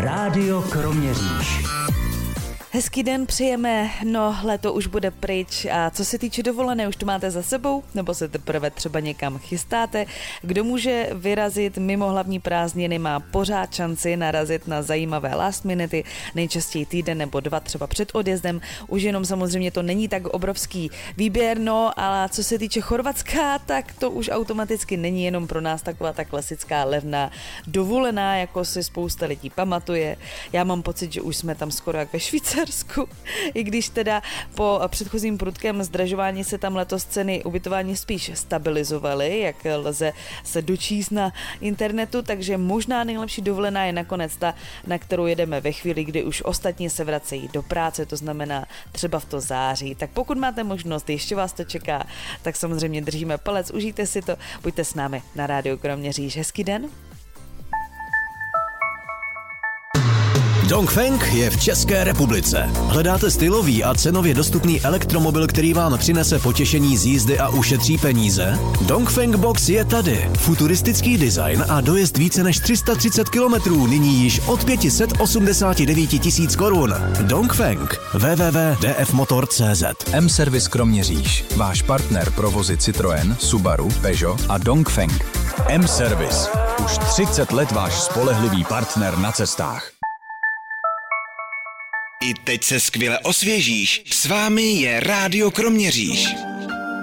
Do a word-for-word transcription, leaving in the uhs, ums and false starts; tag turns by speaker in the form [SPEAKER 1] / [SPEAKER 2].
[SPEAKER 1] Rádio Kroměříž.
[SPEAKER 2] Hezký den přejeme, no léto už bude pryč a co se týče dovolené, už to máte za sebou, nebo se teprve třeba někam chystáte. Kdo může vyrazit mimo hlavní prázdniny, má pořád šanci narazit na zajímavé last minuty, nejčastěji týden nebo dva třeba před odjezdem. Už jenom samozřejmě to není tak obrovský výběr, no ale co se týče Chorvatska, tak to už automaticky není jenom pro nás taková ta klasická levná dovolená, jako si spousta lidí pamatuje. Já mám pocit, že už jsme tam skoro jak ve Švýcarsku. I když teda po předchozím prudkém zdražování se tam letos ceny ubytování spíš stabilizovaly, jak lze se dočíst na internetu, takže možná nejlepší dovolená je nakonec ta, na kterou jedeme ve chvíli, kdy už ostatní se vracejí do práce, to znamená třeba v to září. Tak pokud máte možnost, ještě vás to čeká, tak samozřejmě držíme palec, užijte si to, buďte s námi na Rádiu Kroměříž. Hezký den.
[SPEAKER 3] Dongfeng je v České republice. Hledáte stylový a cenově dostupný elektromobil, který vám přinese potěšení z jízdy a ušetří peníze? Dongfeng Box je tady. Futuristický design a dojezd více než tři sta třicet kilometrů, nyní již od pět set osmdesát devět tisíc korun. Dongfeng. w w w tečka d f motor tečka c z.
[SPEAKER 4] M-Service Kroměříž. Váš partner pro vozy Citroën, Subaru, Peugeot a Dongfeng. M-Service. Už třicet let váš spolehlivý partner na cestách.
[SPEAKER 5] I teď se skvěle osvěžíš. S vámi je Rádio Kroměříž.